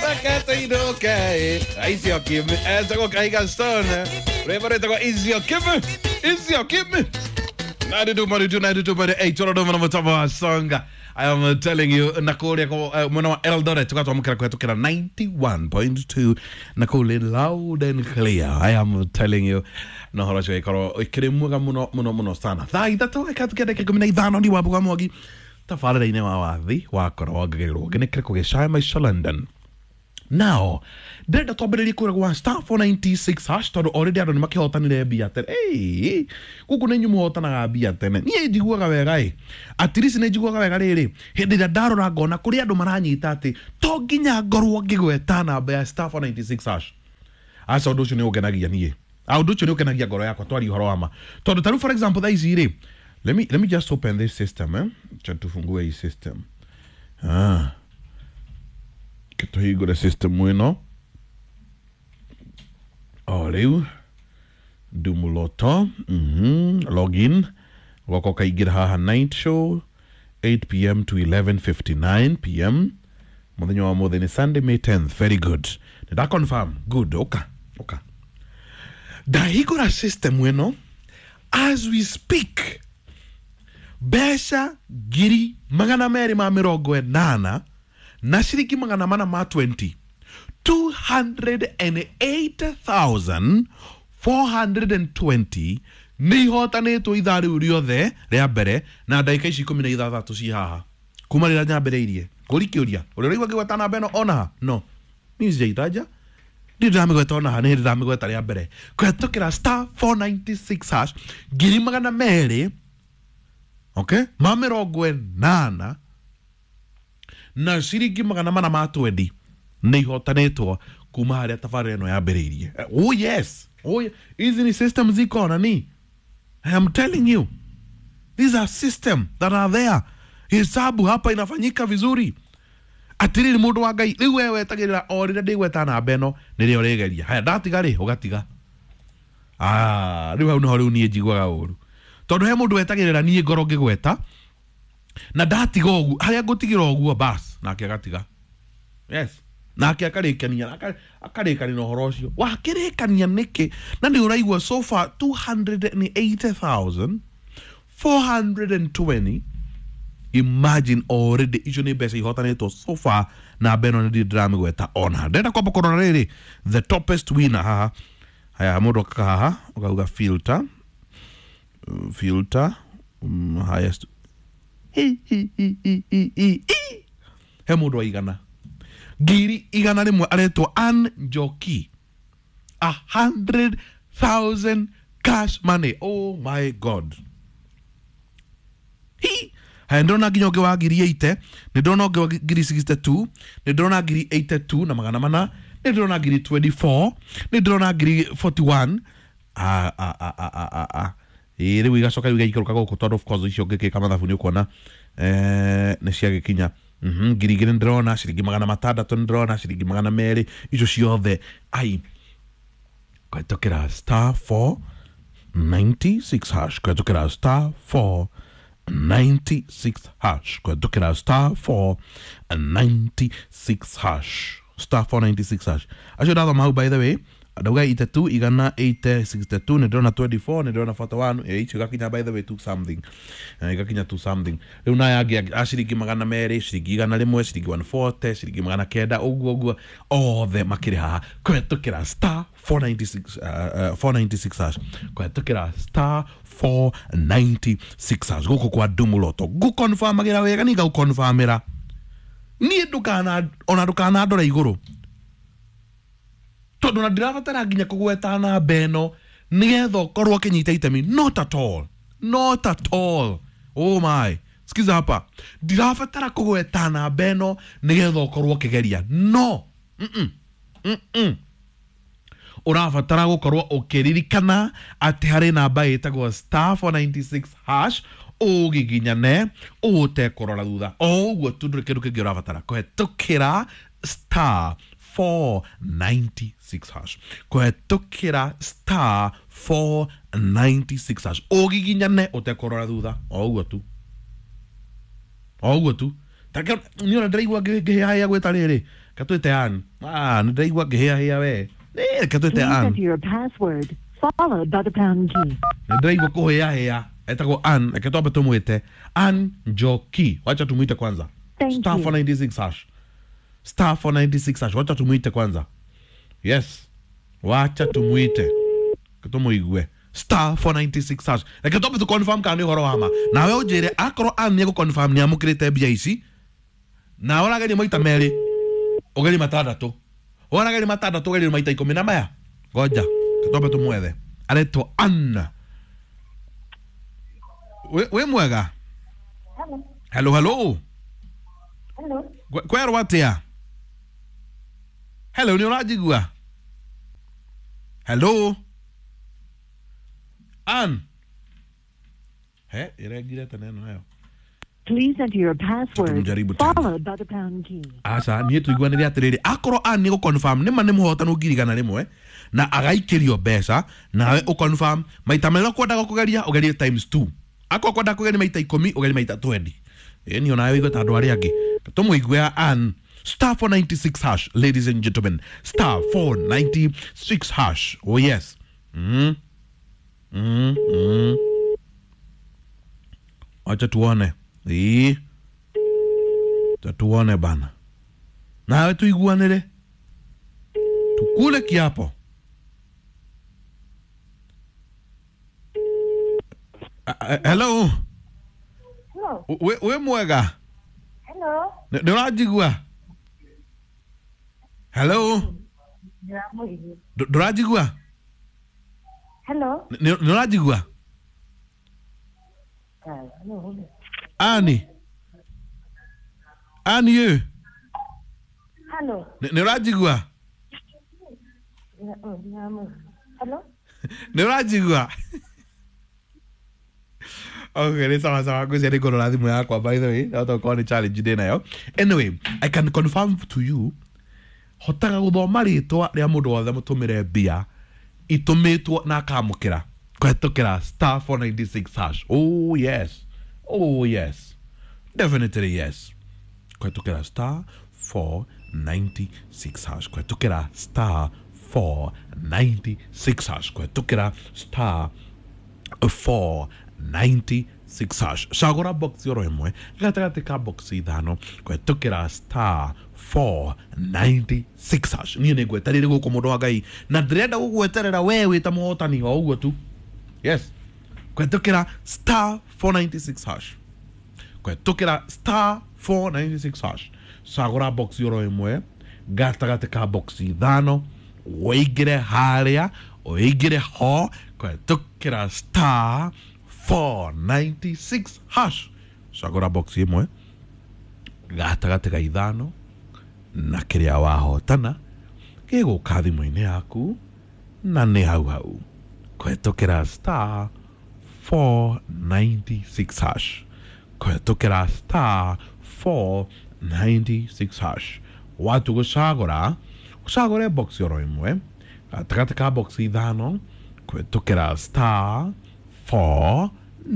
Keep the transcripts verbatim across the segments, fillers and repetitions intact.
Okay, Izio Kim, as I go Gaston, Reverend Izio Kim, Izio Kim. ninety-two point two, ninety-two point eight, told them on the top of our song. I am telling you, Nakoli, Mono Eldoret, to go to ninety-one point two, Nakoli, loud and clear. I am telling you, no Horashway, Kirimuga Muno Muno Muno Sana. That's all I can't get a community down on the Wabuamogi. The father, they know our the Wakoro, Gero, Genekrico, Shime, London. Now, there the top of the Kura star four ninety-six hash to already on Makihotan Biater. Hey, Kukunen Motana Biaten. Ye, you go away. At least in Educa Vagare, he did a Darona Gona, Korea Domarani Tati, Togina Gorwagi Tana by star four ninety-six hash. I saw do you know Ganagi. I'll do you know Ganagia Goria, Tori Horama. To the for example, that is here. Let me let me just open this system, eh? Try to fungue system. Ah. Get to go the system we know. Olha, do muloto. Mhm. Login. Wako kai girha night show. eight p.m. to eleven fifty-nine p.m. Modenyo wa modeni Sunday May tenth. Very good. Did I confirm? Good. Okay. Okay. Da higura system we know. As we speak. Besha giri magana meri ma mirogo e nana na shiriki magana mana ma twenty two hundred eight thousand four hundred twenty ni hota ne to idari urio the rea bere na daika ici kumi na ithathatũ ci haha kuma rira nyambĩrĩirie kũrikĩũria ũrĩa ũigua ngĩgweta namba ĩno ona no ni sijaitaja ndi ndamĩgweta ona ha nĩ ndamĩgweta rĩa mbere kũhetũkĩra star four ninety-six hash ngiri magana merĩ. Okay? Mamirogwe nana na shiriki magana mana ma twenty ni hotanetwo kuma haria tafari eno yambĩrĩirie. Oh yes. Oh yes. Easy systems iko na ni. I am telling you. These are systems that are there. Hesabu hapa inafanyika vizuri. Atiri mundu wa Ngai riu wewe tagirira orire ndigweta namba eno niri origeria. Haya ndatiga ri ugatiga. Ah, riu hau no riu nie njiguaga uru. Tondu he mundu wetagirira nie ngoro ngigweta na ndatiga ogu haria ngutigira ogu bas nake agatiga. Yes, nake akarikania akarikania no horo ucio wakirikania niki na ndi uraigua so far two hundred eighty thousand four hundred twenty. Imagine already icio ni mbeca ihotanĩtwo so far na beno ndi ndramigweta ona ndenda kwamba korona riri the topest winner haha. Haya mundu kaka haha ukauga filter filter um, highest he he he he he he mundu igana giri igana rimwe aretwo Anjoki a hundred thousand cash money. Oh my God. He hai ndona nginya ungi wa ngiri eighty ni ndona ungi wa ngiri sixty-two ni ndona ngiri eighty-two na magana mana ni ndona ngiri twenty-four ni ndona ngiri forty-one. Ah ah ah ah ah ah iri wigacoka wigaikũrũka gũkũ tondũ of course icio ngĩkĩka mathabu nĩ ũkuona eh nĩ ciagĩkinya mhm ngiri igĩrĩ ndĩrona ciringi magana matandatũ ndĩrona ciringi magana merĩ icio ciothe ai kũhetũkĩra star four ninety-six hash kũhetũkĩra star four ninety-six hash kũhetũkĩra star four ninety-six hash star four ninety-six hash acio ndathoma hau by the way Adoga eighty-two igana eighty sixty-two ni ndona twenty-four ni ndona forty-one eh icho gakinya by the way took something eh gakinya to something riu na yagi ashiringi magana merĩ shiringi igana rimwe shiringi one forty shiringi magana kenda uguo uguo othe makiri haha kũhetũkĩra star four ninety-six uh, uh, four ninety-six hash kũhetũkĩra star four ninety-six hash gũkũ kwa Ndumuloto gukonfirmagira wega ni gaukonfirmira ni ndukana ona ndukana ndora igũrũ tondu na ndirabatara nginya kugweta namba eno nigetha ukorwo kinyita itemi. Not at all, not at all. Oh my, sikiza hapa, ndirabatara kugweta namba eno nigetha ukorwo kigeria. No, mm mm mm urabatara gukorwo ukiririkana ati hari namba itagwo star four ninety-six hash ugiginyane utekorora thutha o uguo tu nduri kindu kingi urabatara kuhetũkĩra star four ninety-six hash kũhetũkĩra star four ninety-six hash ugiginyane utekorora thutha o uguo tu o uguo tu taka niona ndĩraigua ngĩhaya gwĩta rĩrĩ Katwite Ann. Ah, ndaigua ngihia hia we. Eh, katwite Ann. Enter your password followed by the pound key. Ndaigua kuhia hia. Etagwo Ann, aketoba tumwite Ann Njoki. Wacha tumuite kwanza. Thank Star you. four ninety-six hash. Star four ninety-six hash. Wacha tumuite kwanza. Yes. Wacha tumuite. Katumuigue. Star four ninety-six hash. Eketoba tu confirm kani horo hama. Na we ujire akoro Ann yego confirm ni amukirite bia ici. Na ora gani maita meri. Ogeri matandatu. Ora gani matandatu ogeri maita ikumi na maya. Goja. Ketoba tumwethe. Aretwo Ann. We, we mwega? Hello. Hello, hello. Hello. Kwero watia? Hello, ni unajigua? Hello? Ann? He, iregire teneno hayo. Please enter your password Tumjaribu tena. followed by the pound key. Asa, niye tuiguanire atiriri. Akoro Ann ni confirm ni mane muhotanu ngirigana rimwe na agaikirio mbeca nawe uconfirm maita mero kwenda kugeria ugerie times two. Ako kwenda kugeria maita ikumi ugerie maita twenty. Eh ni onawe igota andu ari angi. Tumuigwe Ann. Star four ninety-six hash, ladies and gentlemen. Star four ninety-six hash. Oh yes. Mm. Mm. Mm. Acha tuone. Ee. Acha tuone bana. Nawe tuiguanire. Tukule kiapo. Uh, uh, hello. Hello. We, we mwega. Hello. Ni unajigua? Hello. Ndurajigua? Hello. Ni unajigua? Ani. Ani ye. Hello. Ni unajigua? Hello. Ni unajigua? Okay, ni sawa sawa kuzi ni korora thimu yakwa by the way. Nato kwa ni challenge ndina yo. Anyway, I can confirm to you hotaga guthoma ritwa ria mundu wothe mutumire bia itumitwo na akamukira kwetukira star four ninety-six hash. Oh yes. Oh yes. Definitely yes. Kwetukira star four ninety-six hash. Kwetukira star four ninety-six hash. Kwetukira star four ninety-six hash. Shagora box yoro imwe gatagati ka box ithano kwetukira star four ninety-six hash. Niĩ nĩ ngweterire gũkũ mũndũ wa Ngai na ndĩrenda gũgweterera we wĩta mũhotani wa ũguo tu. Yes. Kwetukira star four ninety-six hash. Kwetukira star four ninety-six hash. Shagora box yoro imwe gatagati ka box ithano woigire harĩa oigire ho kwetukira star four ninety-six hash. Shagora box imwe gatagati ka ithano na kiria wahotana giguka thimu-ini yaku na ni hau hau kwetukira star four ninety-six hash. Kwetukira star four ninety-six hash. Watu gucagura gucagure box yoro imwe gatagati ka box ithano kwetukira star four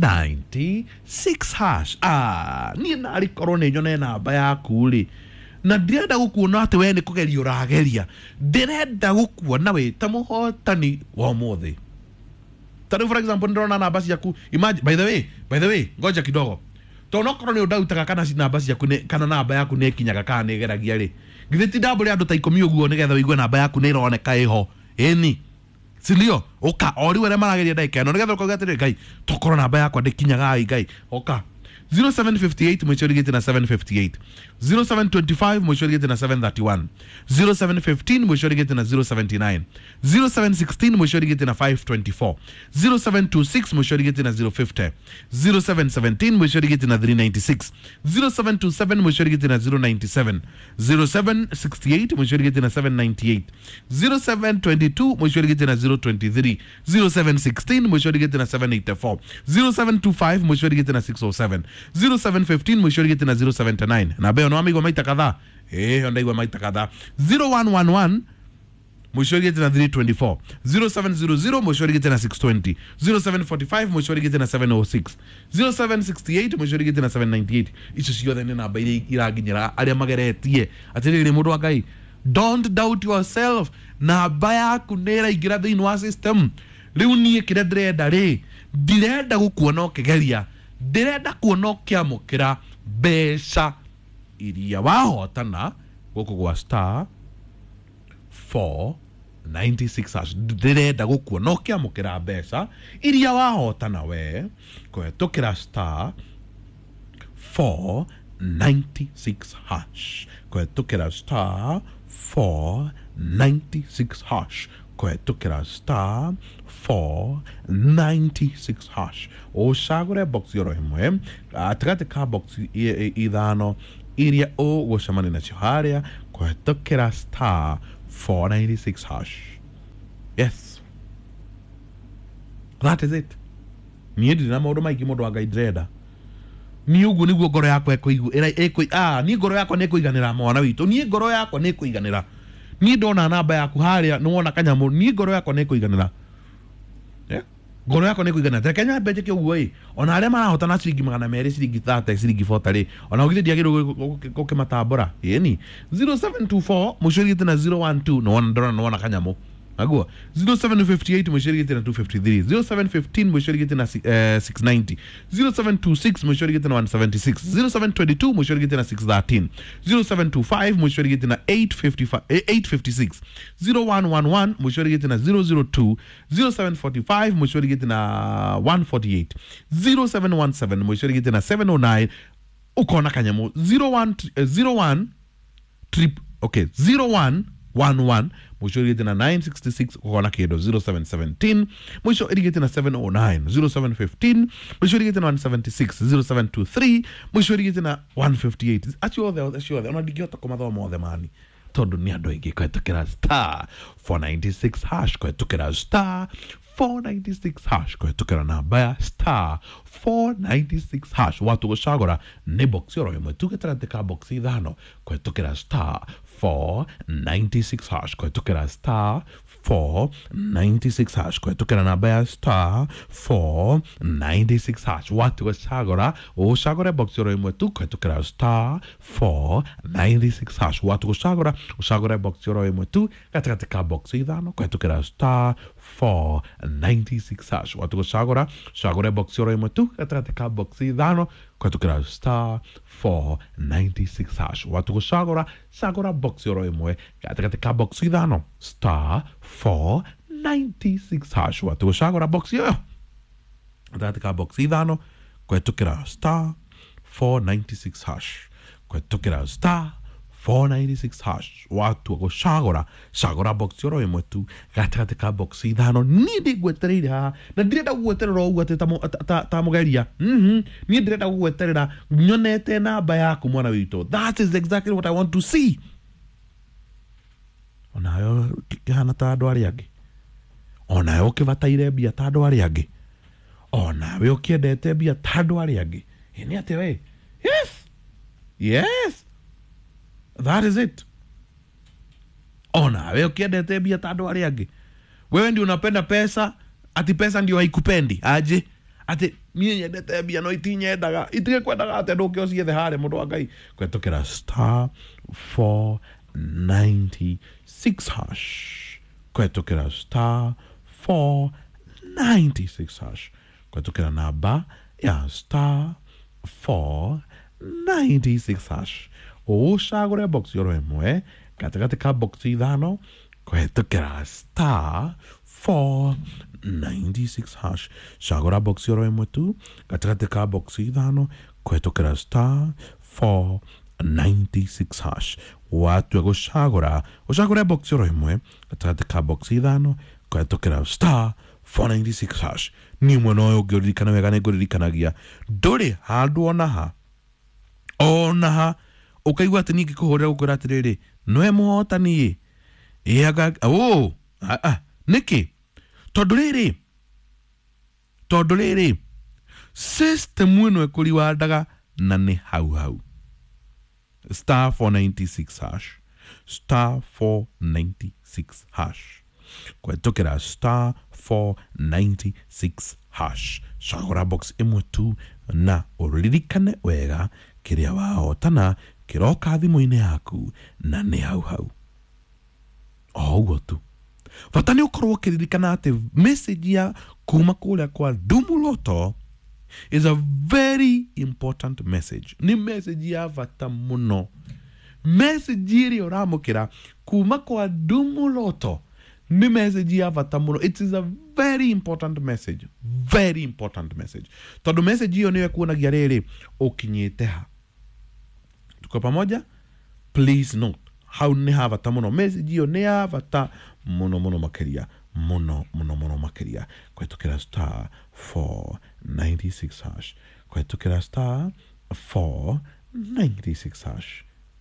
ninety-six hash. Ah, ni nari korwo ni nyone namba yaku ri na ndirenda gukuona ati we ni kugeria urageria, ndirenda gukuona we ta muhotani wa muthi. Tari for example ndona namba ciaku, imagine by the way by the way ngoja kidogo to no korwo ni undautaga kana ci namba ciaku ne kana namba yaku ne kinyaga kana ne geragia ri githe ti double andu ta ikumi uguo nigetha wigue namba yaku ne ironeka iho eni silio oka ori wale marageria ndaika no nigetha ukoga atiri Ngai tokorwo namba yakwa ndikinyaga ai Ngai oka zero seven five eight mwisho ligeti na seven fifty-eight, zero seven twenty-five mwisho ligeti na seven thirty-one, zero seven fifteen mwisho ligeti na zero seventy-nine, zero seven sixteen mwisho ligeti na five twenty-four, zero seven twenty-six mwisho ligeti na zero fifty, zero seven seventeen mwisho ligeti na three ninety-six, zero seven twenty-seven mwisho ligeti na zero ninety-seven, zero seven sixty-eight mwisho ligeti na seven ninety-eight, zero seven twenty-two mwisho ligeti na zero twenty-three, zero seven sixteen mwisho ligeti na seven eighty-four, zero seven twenty-five mwisho ligeti na six oh seven, zero seven fifteen mwisho ligeti na zero seventy-nine. Na beo no amigo maita kadhaa. Eh, onda igwa maita kadhaa. zero one one one mwisho wake tena three twenty-four, zero seven zero zero mwisho wake tena six twenty, zero seven forty-five mwisho wake tena seven oh six, zero seven sixty-eight mwisho wake tena seven ninety-eight. Icio ciothe nĩ namba iria iraginyira aria mageretie atiriri mundu wa Ngai. Don't doubt yourself. Namba yaku nĩ ĩraingĩra thĩinĩ wa system. Rĩu niĩ kĩrĩa ndĩrenda rĩ, ndirenda gũkuona ũkĩgeria, ndirenda kuona ũkĩamũkĩra mbeca iria wahotana gũkũ gwa star four ninety-six hash. Ndirenda gũkuona ũkĩamũkĩra mbeca iria wahotana we kũhetũkĩra star four ninety-six hash, kũhetũkĩra star four ninety-six hash, kũhetũkĩra star four ninety-six hash. Ũcagũre box yoro ĩmwe gatagatĩ ka box ithano iria ũgũcemania nacio harĩa kũhetũkĩra star four ninety-six hash. Yes, that is it. Niĩ ndirĩ na maũndũ maingĩ mũndũ wa Ngai ndĩrenda. Ni ugu niguo ngoro yakwa ĩkũigu ĩkũ ah ni ngoro yakwa nĩ ĩkũiganĩra mwana witũ, ni ngoro yakwa nĩ ĩkũiganĩra. Ni ndona namba yaku harĩa nĩ wona kanyamu, ni ngoro yakwa nĩ ĩkũiganĩra. Yeah, ngoro yakwa nĩ ĩkũiganĩra. Tekenya mbeje kĩuguo ĩ, ona arĩa marahotana ciringi magana merĩ, ciringi thirty, ciringi forty rĩ, ona ũgithe ndiagĩrĩirwo gũkĩmatambũra. Ĩni zero seven two four mũcũrigĩte na zero one two no wona ndona no wona kanyamu. Agua zero seven fifty-eight mwishorigite na two fifty-three, zero seven fifteen mwishorigite na uh, six ninety, zero seven twenty-six mwishorigite na one seventy-six, zero seven twenty-two mwishorigite na six thirteen, zero seven twenty-five mwishorigite na eight fifty-five, eight fifty-six, zero one one one mwishorigite na zero zero two, zero seven forty-five mwishorigite na one forty-eight, zero seven seventeen mwishorigite na seven oh nine. Ukona kanyamu zero one zero one trip okay zero one one one mwisho irigite na nine sixty-six ukona kido, zero seven seventeen mwisho irigite na seven oh nine, zero seven fifteen mwisho irigite na one seventy-six, zero seven twenty-three mwisho irigite na one fifty-eight. Acio othe acio othe ona ndigiota kumathoma othe mani tondu ni andu aingi kwetukira star four ninety-six hash, kwetukira star four ninety-six hash, kwetukira namba ya star four ninety-six hash. Watu gucagura ni box yoro imwe tugetarate box ithano, kwetukira star four ninety-six hash, kwetukira star four ninety-six hash, kwetukira namba ya star four ninety-six hash. Watu gucagura ucagure box yoro imwe tu, kwetukira star four ninety-six hash. Watu gucagura ucagure box yoro imwe tu gatakati ka box ithano, kwetukira star four ninety-six hash. Watu gucagura ucagure box yoro imwe tu gatakati ka box ithano, kwetukira star four ninety-six hash. Watu gucagura cagura box yoro imwe gatakati ka box ithano, star four ninety-six hash. Watu gucagura box yo gatakati ka box ithano, kwetukira star four ninety-six hash, kwetukira star four ninety-six hash. Watu gucagura cagura box yoro imwe tu gatakati ka box ithano. Ni ndigwetereire ha na ndirenda gugweterera uguo ta ta mugeria. Mhm, ni ndirenda gugweterera nyonete namba yaku mwana wito. That is exactly what I want to see. Onayo kihana ta andu aria angi, onayo kivataire mbia ta andu aria angi, onawe ukiendete mbia ta andu aria angi. Ni ati we? Yes, yes, that is it. Onawe ukiendete mbia ta andu aria angi. Wewe ndio unapenda pesa, ati pesa ndio haikupendi aje? Ati mie nyendete mbia no itinyendaga, itige kwendaga ati nduke uciethe hare mundu wa Ngai. Kwetukira star four ninety-six hash, kwetukira star four ninety-six hash, kwetukira namba ya star four ninety-six hash. Ucagure box yoro imwe gatakati ka box ithano, kwetukira star four ninety-six hash. Cagura box yoro imwe tu gatakati ka box ithano, kwetukira star four ninety-six hash. Watu gucagura ucagure box yoro imwe gatakati ka box ithano, kwetukira star four ninety-six hash. Ni mwe no ugiririkana wega ni nguririkanagia nduri handu ona ha ona ha ukaigua ati ningi kuhurira gukura atiriri noe muhotani iaga oh ah ah niki tondu riri tondu riri system ino ekuri wandaga na ni hau hau star four ninety-six hash, star four ninety-six ninety-six hash kwetukira star four ninety-six hash cagura box imwe tu na uririkane wega kiria wahotana kiroka thimu-ini yaku na ni hau hau o uguo tu bata ni ukorwo ukiririkana ati message ya kuma kuria kwa Dumu Loto is a very important message. Ni message ya bata muno. Message iri uramukira kuma kwa Dumu Loto ni message ya bata muno. It is a very important message. Very important message. Tondu message hiyo niyo kuonagia riri ukinyite ha. Tuko pamoja? Please note how ni ha bata muno. Message hiyo ni ya bata muno muno makiria. Muno muno muno makiria. Kwetukira star four ninety-six hash. Kwetukira star four ninety-six hash.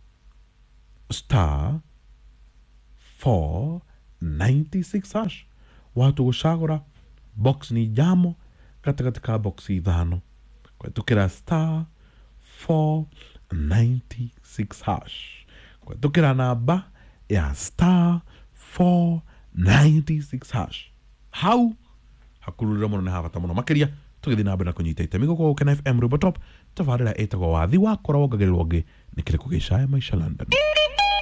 Star four ninety-six hash. Watu gushagura box ni jamo katikati ka box ithano. Kwetukira star four ninety-six hash. Kwetukira namba ya star four ninety-six hash. How hakurura muno na habata muno makiria tugithi na mbere na kunyita itemi goko Kena F M Rubotop tavarira etagwo wathi wakora wongagirwo ngi nikire kugicaya maisha London.